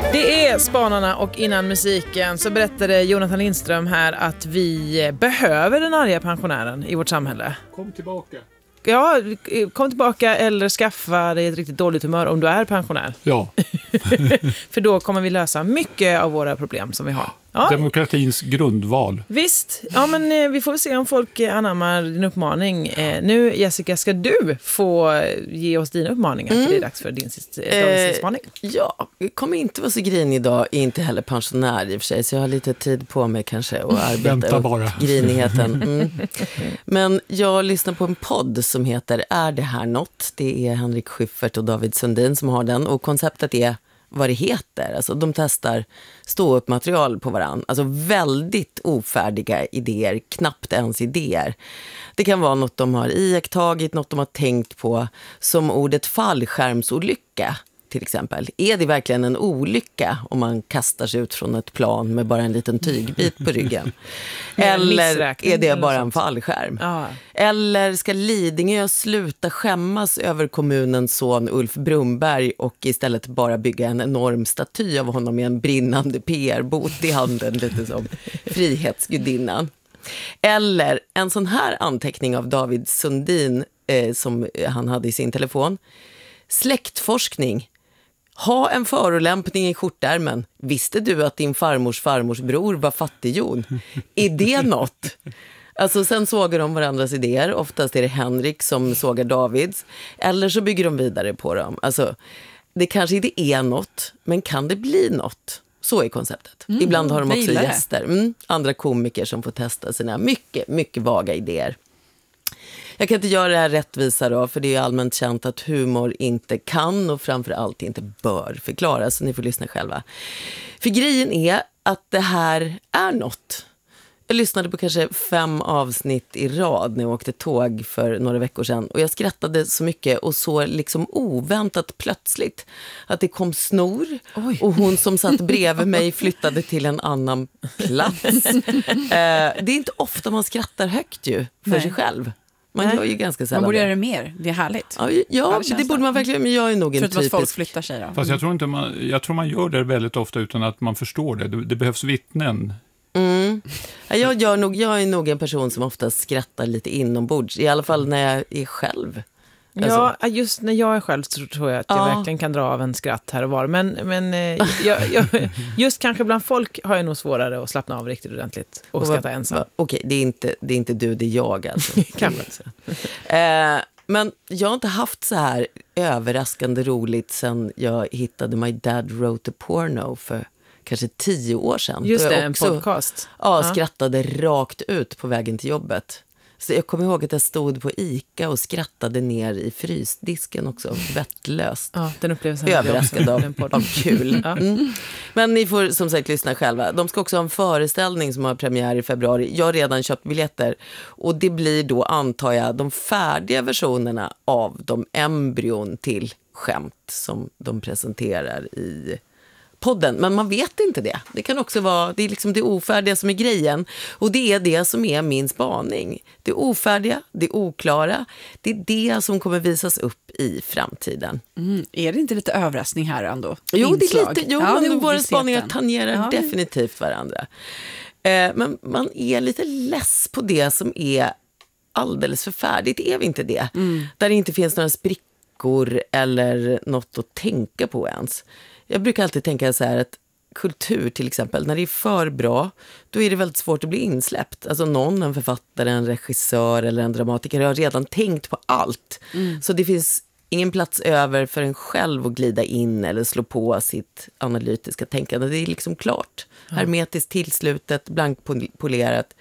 Det är Spanarna och innan musiken så berättade Jonathan Lindström här att vi behöver den arga pensionären i vårt samhälle. Kom tillbaka. Ja, kom tillbaka eller skaffa dig ett riktigt dåligt humör om du är pensionär. Ja. För då kommer vi lösa mycket av våra problem som vi har. Ja. Demokratins grundval. Visst, ja men vi får se om folk anammar din uppmaning. Nu Jessica, ska du få ge oss dina uppmaningar för det är dags för din dagens spaning. Ja, jag kommer inte vara så grinig idag, inte heller pensionär i och för sig, så jag har lite tid på mig kanske att arbeta upp grinigheten. Men jag lyssnar på en podd som heter Är det här något? Det är Henrik Schyffert och David Sundin som har den och konceptet är vad det heter. Alltså, de testar stå-upp-material på varann. Alltså väldigt ofärdiga idéer, knappt ens idéer. Det kan vara något de har iakttagit, något de har tänkt på, som ordet fallskärmsolycka till exempel. Är det verkligen en olycka om man kastar sig ut från ett plan med bara en liten tygbit på ryggen? Eller är det bara en fallskärm? Ja. Eller ska Lidingö sluta skämmas över kommunens son Ulf Brumberg och istället bara bygga en enorm staty av honom med en brinnande PR-bot i handen, lite som Frihetsgudinnan? Eller en sån här anteckning av David Sundin som han hade i sin telefon. Släktforskning. Ha en förolämpning i skjortärmen. Visste du att din farmors bror var fattigjon? Är det något? Alltså sen sågar de varandras idéer. Oftast är det Henrik som sågar Davids. Eller så bygger de vidare på dem. Alltså, det kanske inte är något, men kan det bli något? Så är konceptet. Ibland har de också gäster. Andra komiker som får testa sina mycket, mycket vaga idéer. Jag kan inte göra det här rättvisa då, för det är allmänt känt att humor inte kan och framförallt inte bör förklaras, så ni får lyssna själva. För grejen är att det här är något. Jag lyssnade på kanske 5 avsnitt i rad när jag åkte tåg för några veckor sedan och jag skrattade så mycket och så liksom oväntat plötsligt att det kom snor. Oj. Och hon som satt bredvid mig flyttade till en annan plats. Det är inte ofta man skrattar högt ju för sig själv. Man gör ju ganska sällan. Man borde göra det mer, det är härligt. Ja, det borde man verkligen, men jag är nog en typisk... För att folk flyttar sig då. Fast jag tror man gör det väldigt ofta utan att man förstår det. Det behövs vittnen. Jag är nog en person som ofta skrattar lite inombords. I alla fall när jag är själv. Ja, just när jag är själv så tror jag att jag verkligen kan dra av en skratt här och var. Men just kanske bland folk har jag nog svårare att slappna av riktigt ordentligt och skratta ensam. Okej, det är inte du, det är jag alltså. Kanske. Men jag har inte haft så här överraskande roligt sen jag hittade My Dad Wrote a Porno för kanske 10 år sedan. Just det, också, en podcast. Skrattade rakt ut på vägen till jobbet. Så jag kommer ihåg att jag stod på Ica och skrattade ner i frysdisken också, vettlöst. Ja, den upplevelsen. Överraskad av kul. Men ni får som sagt lyssna själva. De ska också ha en föreställning som har premiär i februari. Jag har redan köpt biljetter. Och det blir då, antar jag, de färdiga versionerna av de embryon till skämt som de presenterar i podden, men man vet inte det. Det kan också vara, det är liksom det ofärdiga som är grejen, och det är det som är min spaning. Det ofärdiga, det oklara, det är det som kommer visas upp i framtiden. Är det inte lite överraskning här ändå? Jo, det är lite, men våra spaningar tangerar definitivt varandra. Men man är lite less på det som är alldeles för färdigt, är vi inte det? Där det inte finns några sprickor eller något att tänka på ens. Jag brukar alltid tänka så här att kultur till exempel, när det är för bra, då är det väldigt svårt att bli insläppt. Alltså en författare, en regissör eller en dramatiker har redan tänkt på allt. Så det finns ingen plats över för en själv att glida in eller slå på sitt analytiska tänkande. Det är liksom klart. Hermetiskt tillslutet, blankpolerat.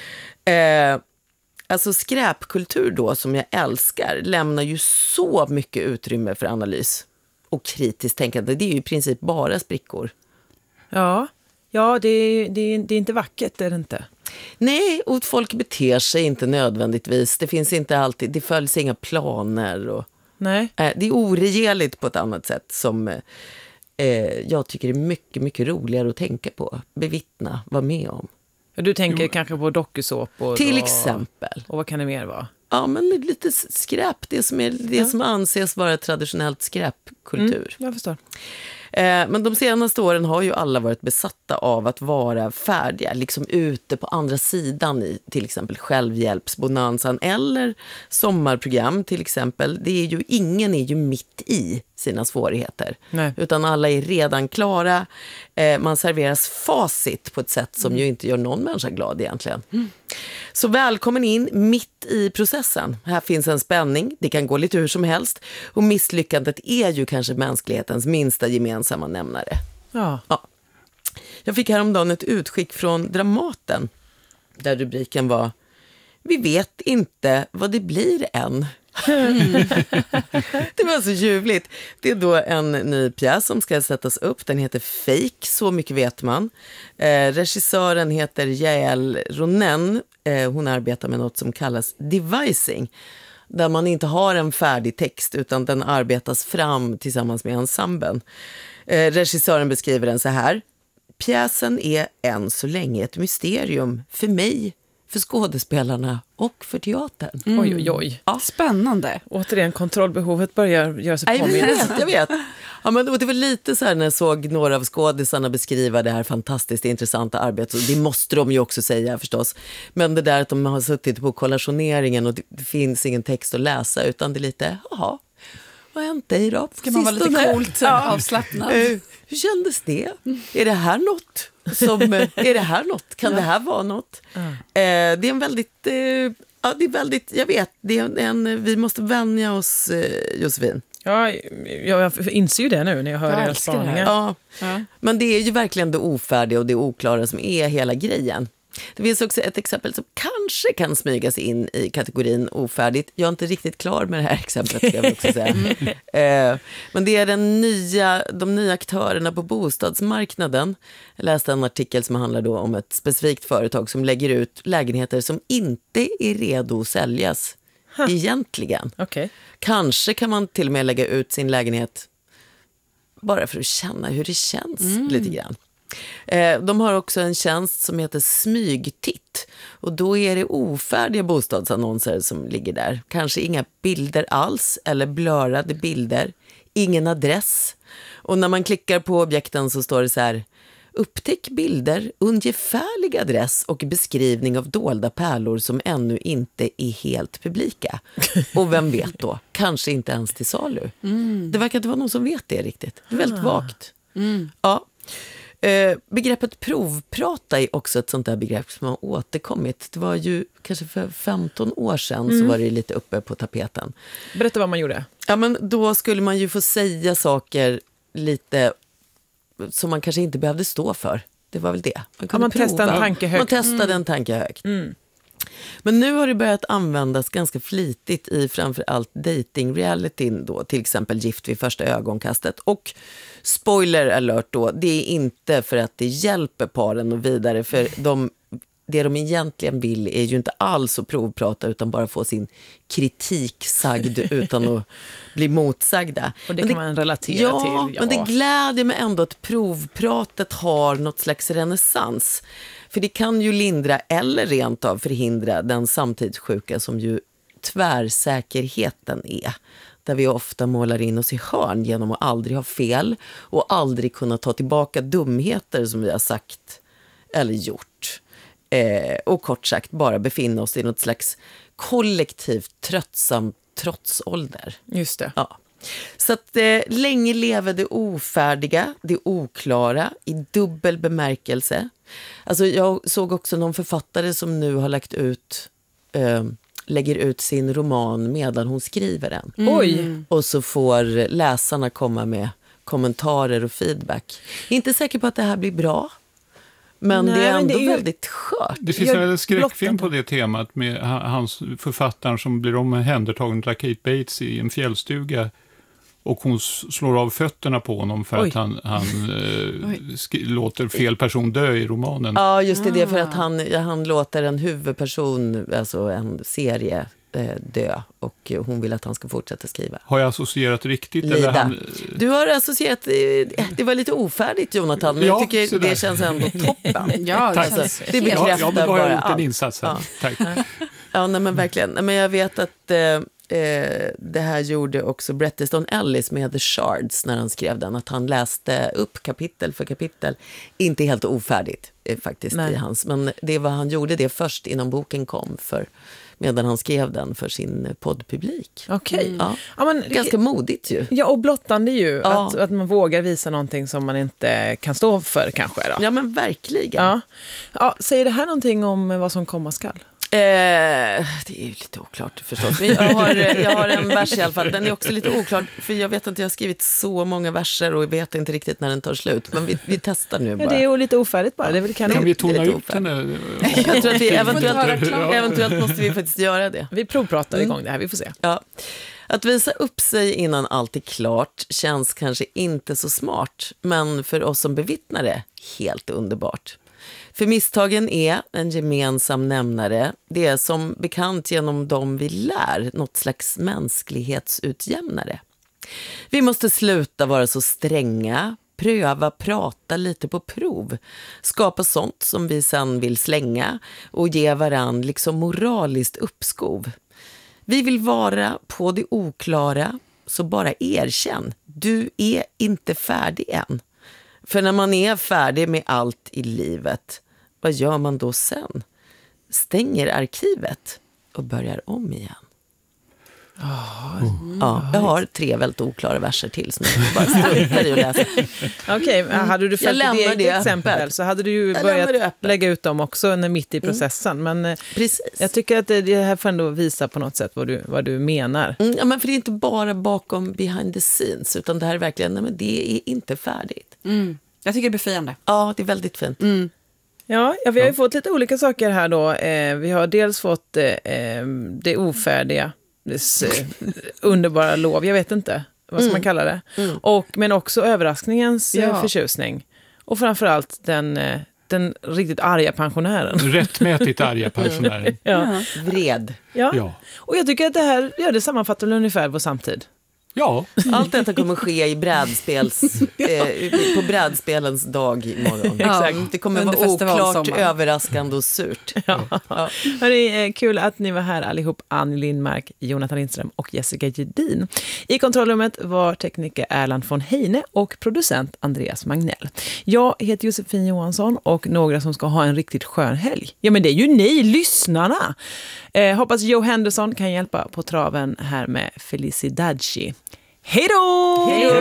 Alltså skräpkultur då, som jag älskar, lämnar ju så mycket utrymme för analys och kritiskt tänkande. Det är ju i princip bara sprickor. Ja, det är inte vackert, är det inte? Nej, och folk beter sig inte nödvändigtvis. Det finns inte alltid, det följs inga planer. Och, nej. Det är oregerligt på ett annat sätt som jag tycker är mycket, mycket roligare att tänka på. Bevittna, vara med om. Du tänker kanske på dokusåpor till exempel. Och vad kan det mer vara? Ja, men lite skräp. Det som anses vara traditionellt skräpkultur. Jag förstår. Men de senaste åren har ju alla varit besatta av att vara färdiga, liksom ute på andra sidan i till exempel självhjälpsbonanzan eller sommarprogram till exempel. Ingen är ju mitt i sina svårigheter. Nej. Utan alla är redan klara. Man serveras facit på ett sätt som ju inte gör någon människa glad egentligen. Så välkommen in mitt i processen. Här finns en spänning, det kan gå lite hur som helst. Och misslyckandet är ju kanske mänsklighetens minsta gemensamma nämnare. Ja. Jag fick häromdagen ett utskick från Dramaten där rubriken var: vi vet inte vad det blir än. Det var så ljuvligt. Det är då en ny pjäs som ska sättas upp. Den heter Fake, så mycket vet man. Regissören heter Yael Ronen. Hon arbetar med något som kallas devising, där man inte har en färdig text utan den arbetas fram tillsammans med ensemblen. Regissören beskriver den så här: pjäsen är än så länge ett mysterium för mig, för skådespelarna och för teatern. Oj, oj, oj. Ja. Spännande. Återigen, kontrollbehovet börjar göra sig påmint. Jag vet. Ja, men det var lite så här när jag såg några av skådisarna beskriva det här fantastiskt intressanta arbetet. Det måste de ju också säga förstås. Men det där att de har suttit på kollationeringen och det finns ingen text att läsa, utan det är lite, jaha, vad har hänt dig då? Ska man vara lite coolt avslappnad? Hur kändes det? Är det här något? Är det här något? Kan det här vara något? Det är en väldigt... det är väldigt, jag vet, det är vi måste vänja oss, Josefin. Ja, jag inser ju det nu när jag hör era spaningar. Ja. Men det är ju verkligen det ofärdiga och det oklara som är hela grejen. Det finns också ett exempel som kanske kan smygas in i kategorin ofärdigt. Jag är inte riktigt klar med det här exemplet, ska jag också säga. Men det är de nya aktörerna på bostadsmarknaden. Jag läste en artikel som handlar då om ett specifikt företag som lägger ut lägenheter som inte är redo att säljas egentligen. Okay. Kanske kan man till och med lägga ut sin lägenhet bara för att känna hur det känns lite grann. De har också en tjänst som heter Smygtitt, och då är det ofärdiga bostadsannonser som ligger där. Kanske inga bilder alls eller blurrade bilder, ingen adress. Och när man klickar på objekten så står det så här: upptäck bilder, ungefärlig adress och beskrivning av dolda pärlor som ännu inte är helt publika. Och vem vet då? Kanske inte ens till salu. Det verkar inte vara någon som vet det riktigt. Det är väldigt vagt. Ja. Begreppet provprata är också ett sånt där begrepp som har återkommit. Det var ju kanske för 15 år sedan så var det lite uppe på tapeten. Berätta vad man gjorde. Ja, men då skulle man ju få säga saker lite som man kanske inte behövde stå för. Det var väl det. Man testade en tanke högt. Man testade en tanke högt. Men nu har det börjat användas ganska flitigt i framförallt dating-realityn då, till exempel Gift vid första ögonkastet. Och spoiler alert då, det är inte för att det hjälper paren och vidare, för det de egentligen vill är ju inte alls att provprata utan bara få sin kritik sagd utan att bli motsagda. Och det kan man relatera till. Ja, men det gläder mig ändå att provpratet har något slags renässans. För det kan ju lindra eller rent av förhindra den samtidssjuka som ju tvärsäkerheten är. Där vi ofta målar in oss i hörn genom att aldrig ha fel och aldrig kunna ta tillbaka dumheter som vi har sagt eller gjort. Och kort sagt bara befinna oss i något slags kollektivt tröttsam trotsålder. Just det. Ja. Så att länge lever det ofärdiga, det oklara i dubbel bemärkelse. Alltså jag såg också någon författare som nu har lägger ut sin roman medan hon skriver den. Oj! Och så får läsarna komma med kommentarer och feedback. Jag är inte säker på att det här blir bra. Men det är ändå väldigt skört. Det finns en skräckfilm på det temat med hans författaren som blir omhändertagen av Kate Bates i en fjällstuga. Och hon slår av fötterna på honom för att han låter fel person dö i romanen. Ja, just det, för att han låter en huvudperson, alltså en serie, dö. Och hon vill att han ska fortsätta skriva. Har jag associerat riktigt? Lida. Eller Du har associerat, det var lite ofärdigt, Jonathan, men jag tycker det känns ändå toppen. Ja, tack. Alltså, det bekräftar men då har jag bara gjort en allt. insats här. Ja. Tack. Ja, nej, men verkligen. Men jag vet att det här gjorde också Bret Easton Ellis med The Shards när han skrev den. Att han läste upp kapitel för kapitel. Inte helt ofärdigt faktiskt i hans. Men det var han gjorde det först innan boken kom medan han skrev den för sin poddpublik. Okej. Ja. Ja, men, Ganska modigt ju. Ja, och blottande ju. Att man vågar visa någonting som man inte kan stå för kanske. Då. Ja, men verkligen. Ja, säger det här någonting om vad som komma skall? Det är ju lite oklart förstås. Men jag har en vers i alla fall. Den är också lite oklar. För jag vet inte, jag har skrivit så många verser och jag vet inte riktigt när den tar slut. Men vi testar nu bara. Ja, det är ju lite ofärdigt bara. Det är väl kan vi tona ut den? Jag tror att vi eventuellt måste vi faktiskt göra det. Vi provpratar igång det här, vi får se. Ja. Att visa upp sig innan allt är klart känns kanske inte så smart. Men för oss som bevittnar det, helt underbart. För misstagen är en gemensam nämnare. Det är som bekant genom dem vi lär något slags mänsklighetsutjämnare. Vi måste sluta vara så stränga, prata lite på prov. Skapa sånt som vi sen vill slänga och ge varann liksom moraliskt uppskov. Vi vill vara på det oklara, så bara erkänn. Du är inte färdig än. För när man är färdig med allt i livet, vad gör man då sen? Stänger arkivet och börjar om igen. Jag har 3 väldigt oklara verser till som jag bara struntar i att läsa. Okej, hade du följt det exempel så hade du ju börjat lägga ut dem också mitt i processen. Men precis. Jag tycker att det här får ändå visa på något sätt vad du menar. Ja, men för det är inte bara bakom behind the scenes, utan det här är verkligen, men det är inte färdigt. Jag tycker det är befriande. Ja, det är väldigt fint. Ja, vi har ju fått lite olika saker här då. Vi har dels fått det ofärdiga, underbara lov, jag vet inte vad ska man kalla det. Men också överraskningens förtjusning. Och framförallt den riktigt arga pensionären. Rättmätigt arga pensionären. Vred. Ja. Och jag tycker att det sammanfattar ungefär vår samtid. Ja. Allt detta kommer ske på brädspelens dag imorgon. Exakt. Det kommer vara oklart, överraskande och surt. Hörrni, kul att ni var här allihop. Annie Lindmark, Jonathan Lindström och Jessica Gedin. I kontrollrummet var tekniker Erland von Heine och producent Andreas Magnell. Jag heter Josefin Johansson och några som ska ha en riktigt skön helg. Ja, men det är ju ni, lyssnarna. Hoppas Joe Henderson kan hjälpa på traven här med Felicidadji. Hej då!